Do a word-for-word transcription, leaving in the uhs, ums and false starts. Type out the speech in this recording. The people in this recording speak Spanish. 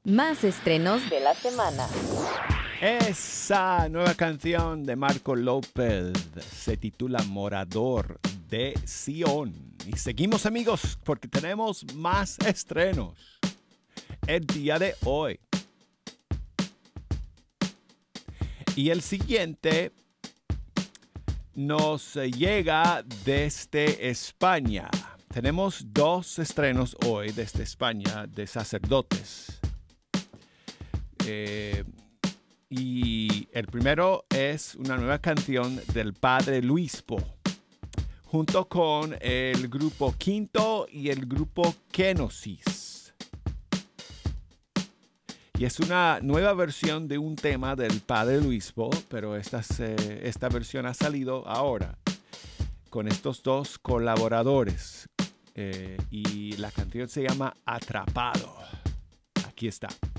Más estrenos de la semana. Esa nueva canción de Marco López se titula Morador de Sion. Y seguimos, amigos, porque tenemos más estrenos el día de hoy. Y el siguiente nos llega desde España. Tenemos dos estrenos hoy desde España de sacerdotes. Eh, y el primero es una nueva canción del Padre Luispo, junto con el grupo Quinto y el grupo Kenosis. Y es una nueva versión de un tema del Padre Luispo, pero esta, eh, esta versión ha salido ahora con estos dos colaboradores. Eh, y la canción se llama Atrapado. Aquí está.